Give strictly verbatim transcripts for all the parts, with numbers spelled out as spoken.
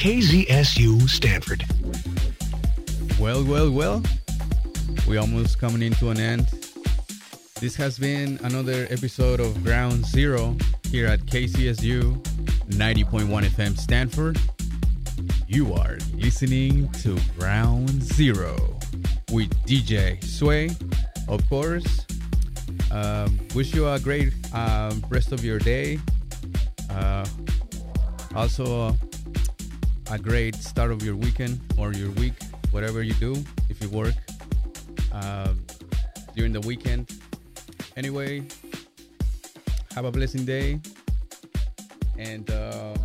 K Z S U Stanford. Well, well, well, we're almost coming into an end. This has been another episode of Ground Zero here at K C S U ninety point one F M Stanford. You are listening to Ground Zero with D J Sway, of course. Um, wish you a great uh, rest of your day. Uh, also, uh, a great start of your weekend or your week, whatever you do, if you work uh, during the weekend. Anyway, have a blessing day. And uh,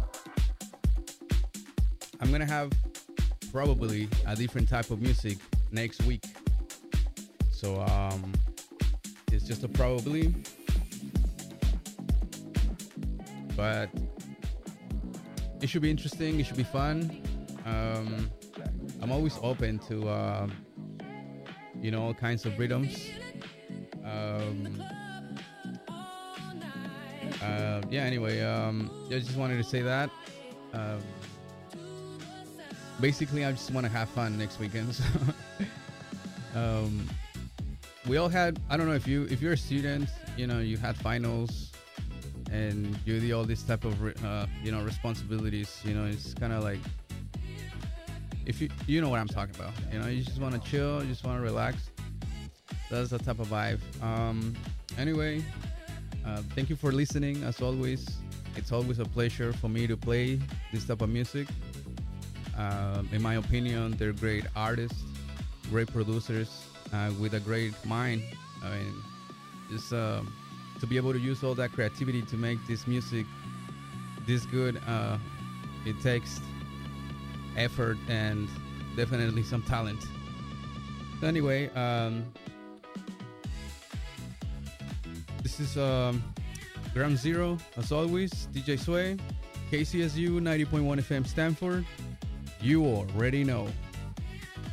I'm going to have probably a different type of music next week. So um, it's just a probably. But it should be interesting. It should be fun. Um, I'm always open to, uh, you know, all kinds of rhythms. Um, uh, yeah, anyway, um, I just wanted to say that. Um, basically, I just want to have fun next weekend. So um, we all had, I don't know if you, if you're a student, you know, you had finals and you do all this type of, uh, you know, responsibilities, you know, it's kind of like, if you, you know what I'm talking about, you know, you just want to chill, you just want to relax. That's the type of vibe. Um, anyway, uh, thank you for listening. As always, it's always a pleasure for me to play this type of music. Uh, in my opinion, they're great artists, great producers, uh, with a great mind. I mean, just uh, to be able to use all that creativity to make this music this good, uh, it takes effort and definitely some talent. So anyway, um, this is um, Ground Zero, as always, D J Sway, K C S U ninety point one F M Stanford. You already know.